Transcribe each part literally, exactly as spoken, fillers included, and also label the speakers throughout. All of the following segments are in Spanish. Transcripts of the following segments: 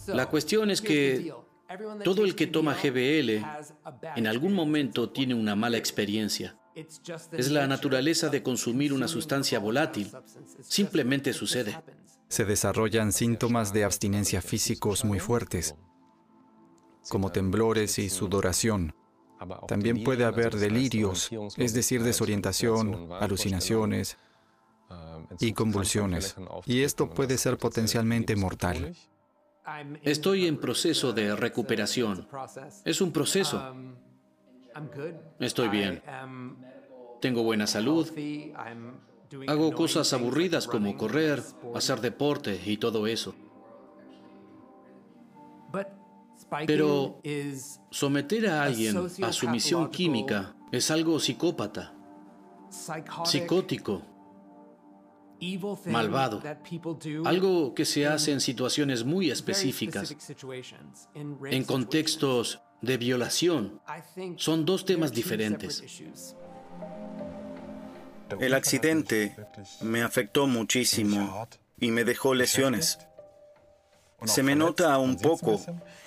Speaker 1: La cuestión es que todo el que toma G B L en algún momento tiene una mala experiencia. Es la naturaleza de consumir una sustancia volátil. Simplemente sucede.
Speaker 2: Se desarrollan síntomas de abstinencia físicos muy fuertes, como temblores y sudoración. También puede haber delirios, es decir, desorientación, alucinaciones y convulsiones. Y esto puede ser potencialmente mortal.
Speaker 1: Estoy en proceso de recuperación. Es un proceso. Estoy bien. Tengo buena salud. Hago cosas aburridas como correr, hacer deporte y todo eso. Pero someter a alguien a sumisión química es algo psicópata, psicótico, malvado. Algo que se hace en situaciones muy específicas, en contextos de violación. Son dos temas diferentes.
Speaker 3: El accidente me afectó muchísimo y me dejó lesiones. Se me nota un poco.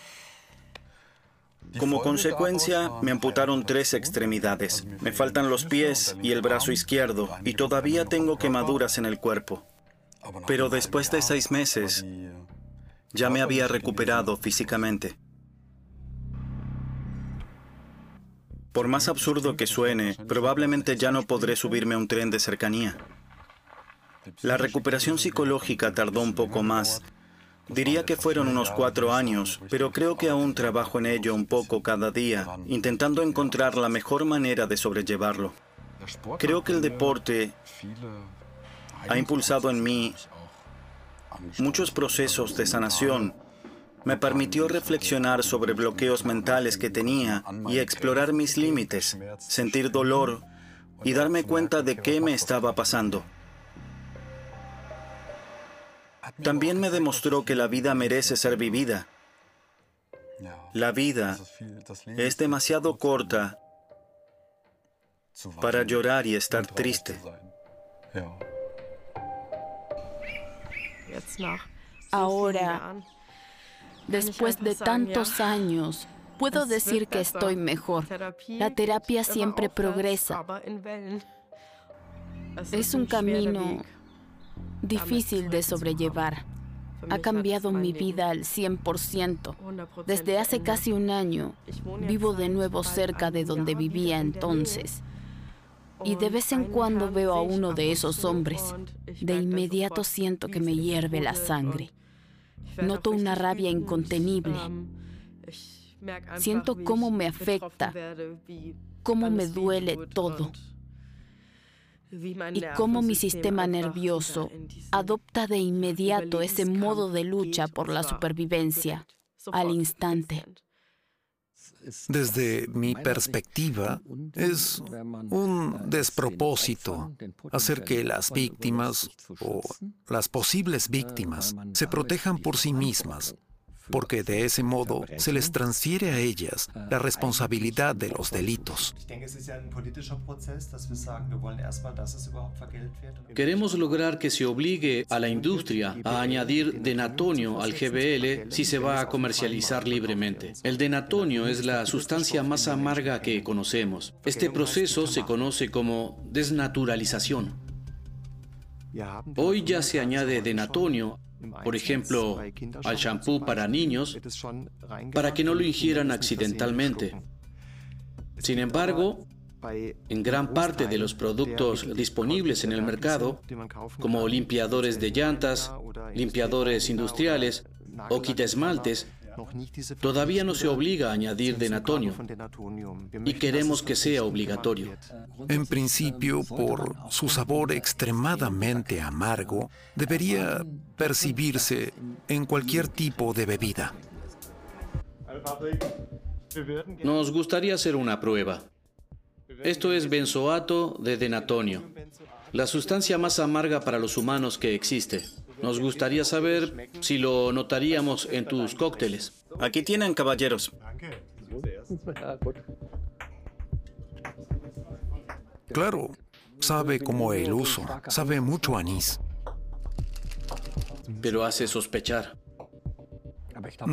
Speaker 3: Como consecuencia, me amputaron tres extremidades. Me faltan los pies y el brazo izquierdo, y todavía tengo quemaduras en el cuerpo. Pero después de seis meses, ya me había recuperado físicamente. Por más absurdo que suene, probablemente ya no podré subirme a un tren de cercanía. La recuperación psicológica tardó un poco más. Diría que fueron unos cuatro años, pero creo que aún trabajo en ello un poco cada día, intentando encontrar la mejor manera de sobrellevarlo. Creo que el deporte ha impulsado en mí muchos procesos de sanación. Me permitió reflexionar sobre bloqueos mentales que tenía y explorar mis límites, sentir dolor y darme cuenta de qué me estaba pasando. También me demostró que la vida merece ser vivida. La vida es demasiado corta para llorar y estar triste.
Speaker 4: Ahora, después de tantos años, puedo decir que estoy mejor. La terapia siempre progresa. Es un camino difícil de sobrellevar. Ha cambiado mi vida al cien por ciento. Desde hace casi un año, vivo de nuevo cerca de donde vivía entonces. Y de vez en cuando veo a uno de esos hombres. De inmediato siento que me hierve la sangre. Noto una rabia incontenible. Siento cómo me afecta, cómo me duele todo. Y cómo mi sistema nervioso adopta de inmediato ese modo de lucha por la supervivencia, al instante.
Speaker 5: Desde mi perspectiva, es un despropósito hacer que las víctimas o las posibles víctimas se protejan por sí mismas, porque de ese modo se les transfiere a ellas la responsabilidad de los delitos.
Speaker 1: Queremos lograr que se obligue a la industria a añadir denatonio al G B L si se va a comercializar libremente. El denatonio es la sustancia más amarga que conocemos. Este proceso se conoce como desnaturalización. Hoy ya se añade denatonio, por ejemplo, al shampoo para niños, para que no lo ingieran accidentalmente. Sin embargo, en gran parte de los productos disponibles en el mercado, como limpiadores de llantas, limpiadores industriales o quitaesmaltes, todavía no se obliga a añadir denatonio y queremos que sea obligatorio.
Speaker 5: En principio, por su sabor extremadamente amargo, debería percibirse en cualquier tipo de bebida.
Speaker 1: Nos gustaría hacer una prueba. Esto es benzoato de denatonio, la sustancia más amarga para los humanos que existe. Nos gustaría saber si lo notaríamos en tus cócteles.
Speaker 3: Aquí tienen, caballeros.
Speaker 5: Claro, sabe como el uso, sabe mucho a anís.
Speaker 1: Pero hace sospechar.